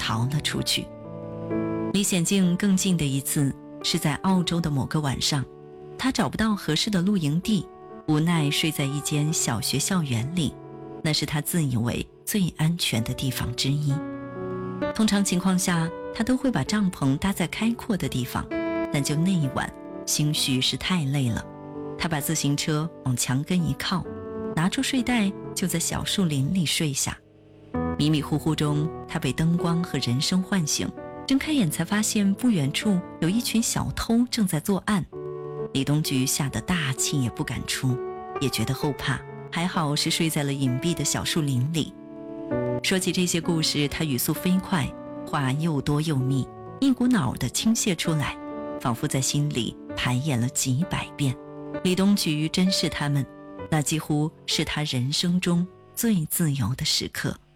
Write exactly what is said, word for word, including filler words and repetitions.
逃了出去。离险境更近的一次是在澳洲的某个晚上，他找不到合适的露营地，无奈睡在一间小学校园里，那是他自以为最安全的地方之一。通常情况下，他都会把帐篷搭在开阔的地方，但就那一晚，兴许是太累了，他把自行车往墙根一靠，拿出睡袋就在小树林里睡下。迷迷糊糊中，他被灯光和人声唤醒，睁开眼才发现不远处有一群小偷正在作案。李东菊吓得大气也不敢出，也觉得后怕，还好是睡在了隐蔽的小树林里。说起这些故事，他语速飞快，话又多又密，一股脑地倾泻出来，仿佛在心里排演了几百遍。李东菊真是他们，那几乎是他人生中最自由的时刻。